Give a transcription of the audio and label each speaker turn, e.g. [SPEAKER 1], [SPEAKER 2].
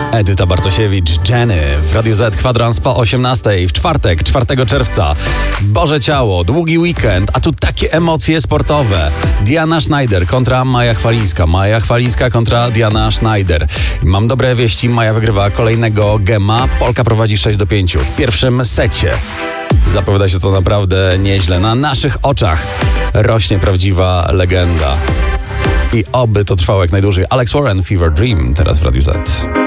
[SPEAKER 1] Edyta Bartosiewicz, Jenny w Radiu Z, kwadrans po 18 w czwartek, 4 czerwca. Boże Ciało, długi weekend, a tu takie emocje sportowe. Diana Schneider kontra Maja Chwalińska. Maja Chwalińska kontra Diana Schneider. Mam dobre wieści, Maja wygrywa kolejnego gema. Polka prowadzi 6-5 w pierwszym secie. Zapowiada się to naprawdę nieźle. Na naszych oczach rośnie prawdziwa legenda. I oby to trwało jak najdłużej. Alex Warren, Fever Dream, teraz w Radiu Z.